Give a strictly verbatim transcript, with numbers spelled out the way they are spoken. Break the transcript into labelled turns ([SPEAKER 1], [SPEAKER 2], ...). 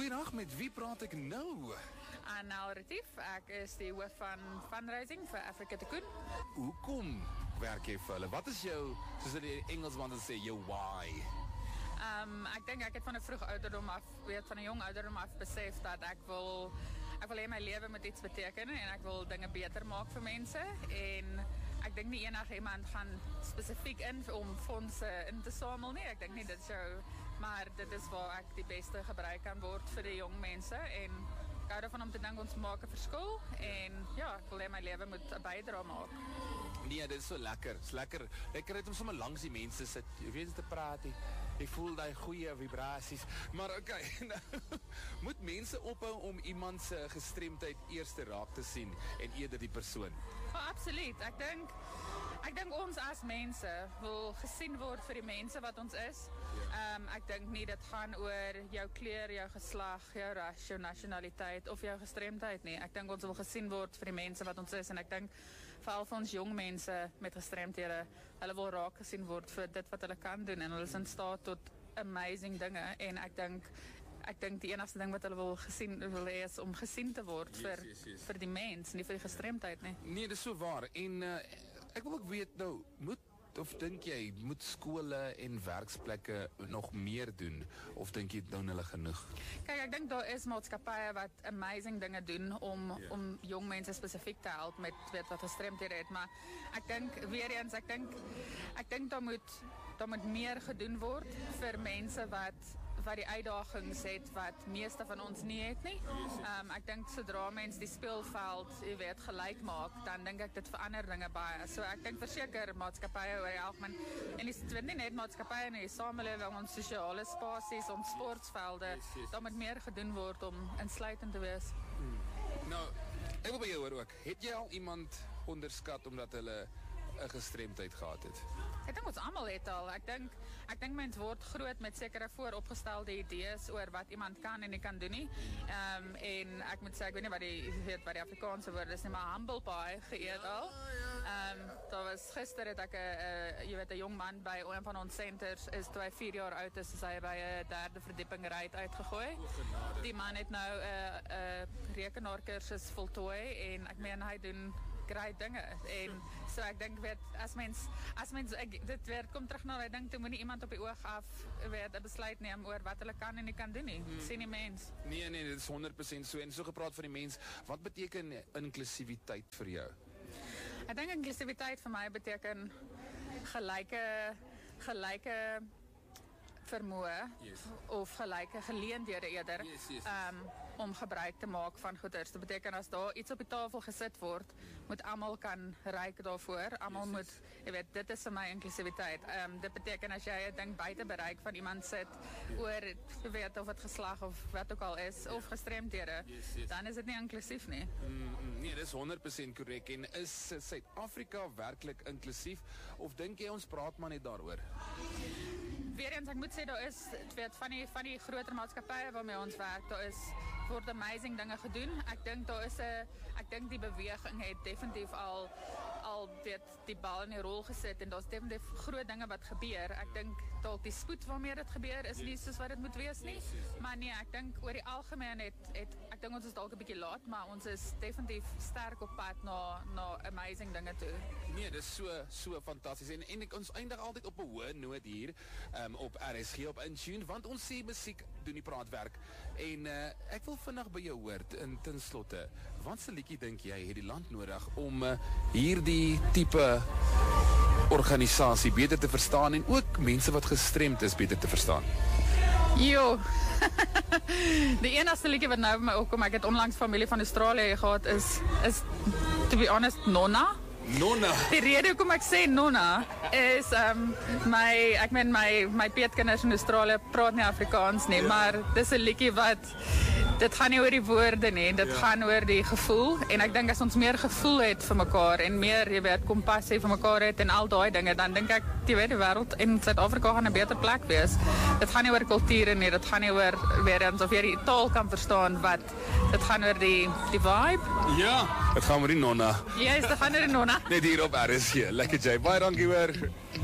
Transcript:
[SPEAKER 1] Goeiedag, met wie praat ek nou?
[SPEAKER 2] Anel Retief, ek is die hoof van fundraising vir Africa Cocoon.
[SPEAKER 1] Hoekom werk jy vir hulle? Wat is jou, soos die Engelsman sê, jou why?
[SPEAKER 2] Um, ek dink ek het van 'n vroeg ouderdom af, weet van 'n jong ouderdom af besef dat ek wil ek wil hê my lewe moet iets beteken en ek wil dinge beter maak vir mense en ek dink nie enige iemand gaan spesifiek in om fondse in te samel nie. Ek dink nie dit is jou, maar dit is waar ek die beste gebruik kan word vir die jong mense en ek hou daarvan om te dink ons maak 'n verskil en ja, ek wil hê my lewe moet 'n bydrae maak.
[SPEAKER 1] Nee, dit is so lekker. Dit is lekker. Lekker het om sommer langs die mense sit. Jy weet te praat. Jy, jy voel daai goeie vibrasies. Maar okay, nou, moet mense ophou om iemand se gestremdheid eers te raak te sien en eerder die persoon?
[SPEAKER 2] Oh, absoluut. Ek dink ek dink ons as mense wil gesien word vir die mense wat ons is. Ja. Um, ek dink nie dit gaan oor jou kleur, jou geslag, jou ras, jou nasionaliteit of jou gestremdheid nie. Ek dink ons wil gesien word vir die mense wat ons is en ek dink veral vir ons jong mense met gestremdhede, hulle wil raak gesien word vir dit wat hulle kan doen en hulle is in staat tot amazing dinge en ek dink ek dink die enigste ding wat hulle wil gesien wil hê is om gesien te word yes, vir yes, yes. vir die mens, nie vir die gestremdheid nie.
[SPEAKER 1] Nee, dis so waar en uh, ek wil ook weet nou, moet of dink jy moet skole en werksplekke nog meer doen of dink jy doen hulle genoeg?
[SPEAKER 2] Kyk, ek dink daar is maatskappye wat amazing dinge doen om yeah. om jong mense spesifiek te help met weet wat gestremdhede het, maar ek dink weer eens ek dink ek dink daar moet daar moet meer gedoen word vir mense wat wat die uitdagings het wat meeste van ons nie het nie. Um, ek dink sodra mens die speelveld, jy weet, gelyk maak, dan dink ek dit verander dinge baie. So ek dink verseker maatskappye oor die algemeen en dis weet nie net maatskappye nie, samelewing, ons sosiale spasies, ons sportvelde, yes, yes. Daar moet meer gedoen word om insluitend te wees.
[SPEAKER 1] Hmm. Nou, ek wil by jou hoor ook. Het jy al iemand onderskat omdat hulle 'n gestremdheid gehad het?
[SPEAKER 2] Ek dink ons almal het al. Ek dink ek dink mens word groot met sekere vooropgestelde idees oor wat iemand kan en nie kan doen nie. Ehm um, en ek moet sê ek weet nie wat die weet wat die Afrikaanse woord is nie, maar humble pie geëet al. Ehm um, daar was gister het ek 'n jy weet 'n jong man by een van ons centers is toe hy vier jaar oud is, is hy by 'n derde verdieping ry uitgegooi. Die man het nou 'n uh, 'n uh, rekenaarkursus voltooi en ek meen hy doen great dinge en so ek dink weet as mens as mens ek, dit weer kom terug na ek dink toe moenie iemand op die oog af weet 'n besluit neem oor wat hulle kan en nie kan doen nie. Hmm. Sien die mens.
[SPEAKER 1] Nee nee, dit is honderd persent so en so gepraat van die mens. Wat beteken inklusiwiteit vir jou?
[SPEAKER 2] Ek dink inklusiwiteit vir my beteken gelyke gelyke vermoë yes. of gelyke geleenthede eerder yes, yes, yes. Um, om gebruik te maak van goeders. Dit beteken as daar iets op die tafel gesit word, moet almal kan ryk daarvoor. Almal yes, moet, yes. jy weet, dit is vir my inklusiwiteit. Um, dit beteken as jy 'n ding buite bereik van iemand sit yes. oor jy weet of dit geslag of wat ook al is yes. of gestremdhede, yes, yes. dan is dit nie inklusief nie.
[SPEAKER 1] Mm, mm, nee, dis honderd persent korrek. En is Suid-Afrika werklik inklusief of dink jy ons praat maar net daaroor?
[SPEAKER 2] Weer eens, ek moet sê, daar is, weet, van die, van die groter maatskappye waarmee ons werk, daar is, word amazing dinge gedoen. Ek dink daar is 'n, ek dink die beweging het definitief al, al weet, die bal in die rol gesit en daar's definitief groot dinge wat gebeur. Ek dink dalk die spoed waarmee dit gebeur is nie soos wat dit moet wees nie. Maar nee, ek dink oor die algemeen het, het ek dink ons is dalk 'n bietjie laat, maar ons is definitief sterk op pad na na amazing dinge toe.
[SPEAKER 1] Nee, dis so so fantasties en en ek, ons eindig altyd op 'n hoë noot hier. Um, op R S G op Intune, want ons sê musiek doen die praatwerk en uh, ek wil vinnig by jou hoor in ten slotte, wat se liedjie dink jy het die land nodig om uh, hierdie tipe organisasie beter te verstaan en ook mense wat gestremd is beter te verstaan?
[SPEAKER 2] Jo, die enigste liedjie wat nou by my opkom, ek het onlangs familie van Australië gehad, is, is to be honest, Nonna.
[SPEAKER 1] Nonna.
[SPEAKER 2] Die rede hoekom ek sê Nonna is um, my ek meen my my peetkinders in Australië praat nie Afrikaans nie, ja. maar dis 'n liedjie wat dit gaan nie oor die woorde nie, dit ja. gaan oor die gevoel en ek dink as ons meer gevoel het vir mekaar en meer jy weet kompassie vir mekaar het en al daai dinge, dan dink ek die weet die wêreld en Suid-Afrika gaan 'n beter plek wees. Dit gaan nie oor kulture nie, dit gaan nie oor weer eens of jy die taal kan verstaan wat dit gaan oor die die vibe.
[SPEAKER 1] Ja, dit gaan oor die Nonna.
[SPEAKER 2] Ja, yes, dit gaan oor die Nonna.
[SPEAKER 1] Net hier op R S G. Lekker jy. Baie dankie hoor.